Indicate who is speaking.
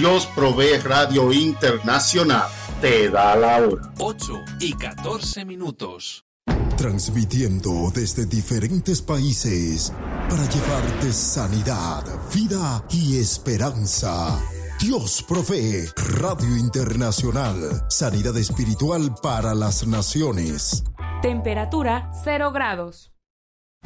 Speaker 1: Dios Provee Radio Internacional te da la hora.
Speaker 2: 8:14.
Speaker 3: Transmitiendo desde diferentes países para llevarte sanidad, vida y esperanza. Dios Provee Radio Internacional. Sanidad espiritual para las naciones.
Speaker 4: Temperatura 0 grados.